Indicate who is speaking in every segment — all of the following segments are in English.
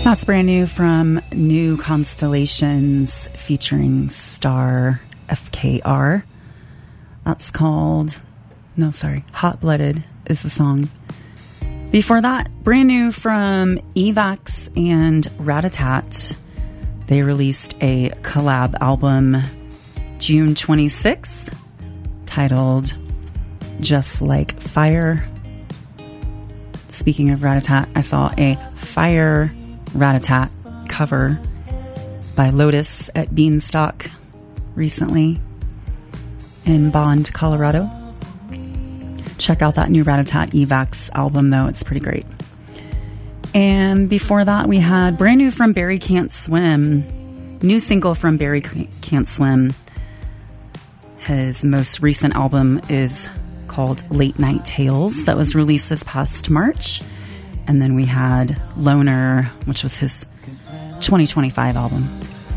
Speaker 1: That's brand new from New Constellations featuring Star FKR. That's called, Hot Blooded is the song. Before that, brand new from Evax and Ratatat. They released a collab album June 26th titled Just Like Fire. Speaking of Ratatat, I saw a Fire Ratatat cover by Lotus at Beanstalk recently in Bond, Colorado. Check out that new Ratatat Evax album, though. It's pretty great. And before that, we had brand new from Barry Can't Swim. New single from Barry Can't Swim. His most recent album is called Late Night Tales. That was released this past March. And then we had Loner, which was his 2025 album.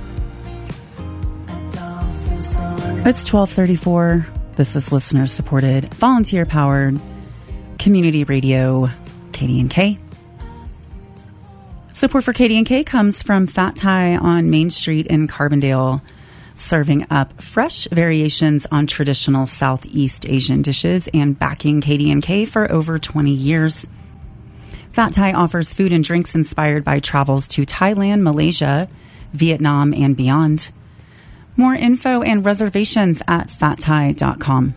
Speaker 1: It's 12:34. This is listener-supported, volunteer-powered community radio, KDNK. Support for KDNK comes from Fat Thai on Main Street in Carbondale, serving up fresh variations on traditional Southeast Asian dishes and backing KDNK for over 20 years. Fat Thai offers food and drinks inspired by travels to Thailand, Malaysia, Vietnam, and beyond. More info and reservations at fatthai.com.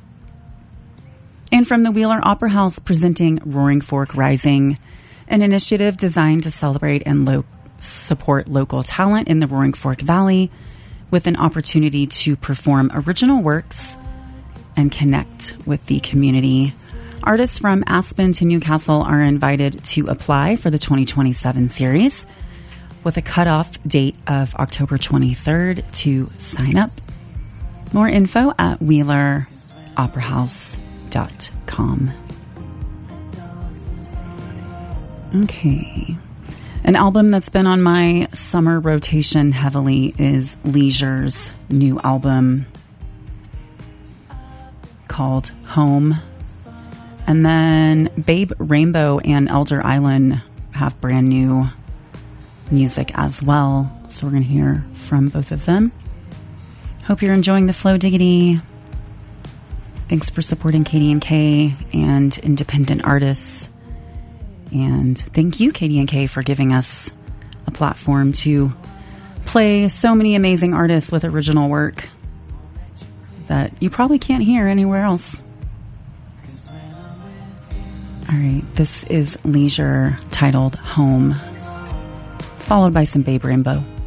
Speaker 1: And from the Wheeler Opera House, presenting Roaring Fork Rising, an initiative designed to celebrate and support local talent in the Roaring Fork Valley with an opportunity to perform original works and connect with the community. Artists from Aspen to Newcastle are invited to apply for the 2027 series with a cutoff date of October 23rd to sign up. More info at wheeleroperahouse.com. Okay. An album that's been on my summer rotation heavily is Leisure's new album called Home. And then Babe Rainbow and Elder Island have brand new music as well. So we're going to hear from both of them. Hope you're enjoying the Flow Diggity. Thanks for supporting KDNK and independent artists. And thank you, KDNK, for giving us a platform to play so many amazing artists with original work that you probably can't hear anywhere else. All right, this is Leisure, titled Home, followed by some Babe Rainbow.